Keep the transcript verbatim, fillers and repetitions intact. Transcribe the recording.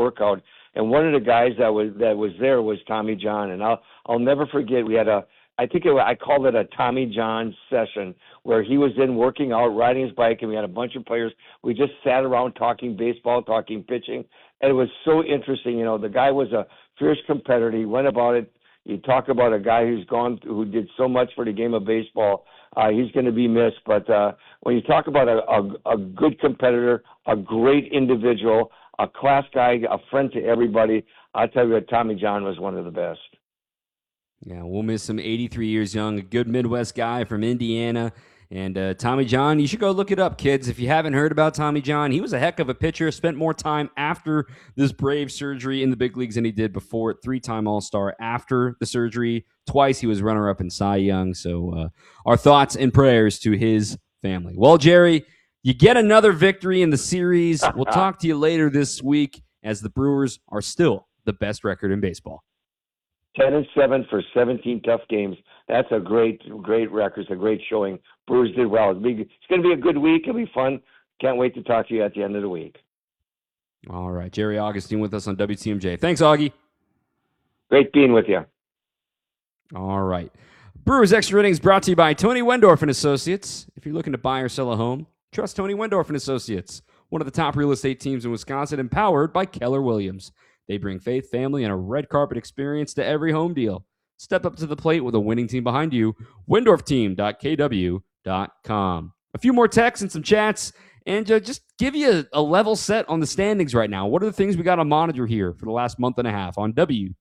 workout. And one of the guys that was that was there was Tommy John. And I'll I'll never forget. We had a I think it, I called it a Tommy John session where he was in working out, riding his bike, and we had a bunch of players. We just sat around talking baseball, talking pitching, and it was so interesting. You know, the guy was a fierce competitor. He went about it. You talk about a guy who's gone, who did so much for the game of baseball. Uh, he's going to be missed. But uh, when you talk about a, a, a good competitor, a great individual, a class guy, a friend to everybody, I tell you what, Tommy John was one of the best. Yeah, we'll miss him. eighty-three years young, a good Midwest guy from Indiana. And uh, Tommy John, you should go look it up, kids. If you haven't heard about Tommy John, he was a heck of a pitcher, spent more time after this Brave surgery in the big leagues than he did before. Three-time All-Star after the surgery. Twice he was runner-up in Cy Young. So uh, our thoughts and prayers to his family. Well, Jerry, you get another victory in the series. We'll talk to you later this week as the Brewers are still the best record in baseball. ten and seven for seventeen tough games. That's a great, great record. It's a great showing. Brewers did well. It's going to be a good week. It'll be fun. Can't wait to talk to you at the end of the week. All right. Jerry Augustine with us on W T M J. Thanks, Augie. Great being with you. All right. Brewers Extra Innings brought to you by Tony Wendorf and Associates. If you're looking to buy or sell a home, trust Tony Wendorf and Associates, one of the top real estate teams in Wisconsin, empowered by Keller Williams. They bring faith, family, and a red carpet experience to every home deal. Step up to the plate with a winning team behind you. Wendorf Team dot K W dot com. A few more texts and some chats, and uh, just give you a, a level set on the standings right now. What are the things we got to monitor here for the last month and a half on W